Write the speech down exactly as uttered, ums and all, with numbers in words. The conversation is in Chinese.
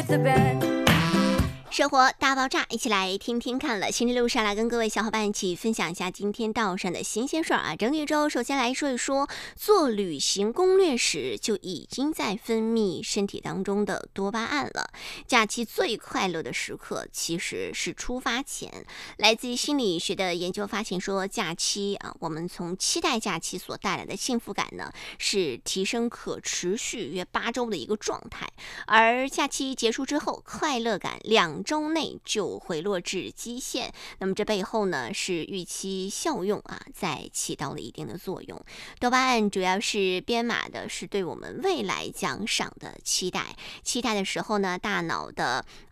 the bed。 生活大爆炸，一起来听听看了。星期六上来跟各位小伙伴一起分享一下今天道上的新鲜事儿啊。整理周，首先来说一说，做旅行攻略时就已经在分泌身体当中的多巴胺了。假期最快乐的时刻其实是出发前。来自于心理学的研究发现说，假期啊，我们从期待假期所带来的幸福感呢，是提升可持续约八周的一个状态。而假期结束之后，快乐感两周内就回落至基线，那么这背后呢是预期效用啊，在起到了一定的作用。多巴胺主要是编码的是对我们未来奖赏的期待，期待的时候呢，大脑的